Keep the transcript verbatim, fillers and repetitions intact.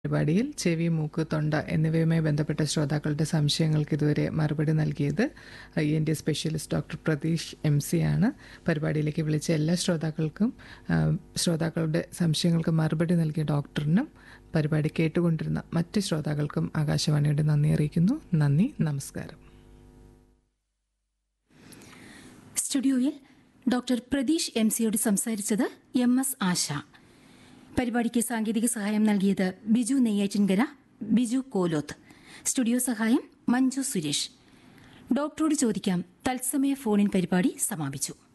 പരിപാടിയിൽ ചെവി, മൂക്ക്, തൊണ്ട എന്നിവയുമായി ബന്ധപ്പെട്ട ശ്രോതാക്കളുടെ സംശയങ്ങൾക്ക് ഇതുവരെ മറുപടി നൽകിയത് I N D specialist doctor Pratheesh M C ആണ്. പരിപാടിയിലേക്ക് വിളിച്ച എല്ലാ ശ്രോതാക്കൾക്കും ശ്രോതാക്കളുടെ സംശയങ്ങൾക്ക് മറുപടി നൽകിയ ഡോക്ടറിനും പരിപാടി കേട്ടുകൊണ്ടിരുന്ന മറ്റ് ശ്രോതാക്കൾക്കും ആകാശവാണിയുടെ നന്ദി അറിയിക്കുന്നു. നന്ദി, നമസ്കാരം. സ്റ്റുഡിയോയിൽ ഡോക്ടർ പ്രതീഷ് എം സിയോട് സംസാരിച്ചത് എം എസ് ആശ. പരിപാടിക്ക് സാങ്കേതിക സഹായം നൽകിയത് ബിജു നെയ്യാറ്റിൻകര, ബിജു കോലോത്ത്. സ്റ്റുഡിയോ സഹായം മഞ്ജു സുരേഷ്. ഡോക്ടറോട് ചോദിക്കാം തത്സമയ ഫോണിൻ പരിപാടി സമാപിച്ചു.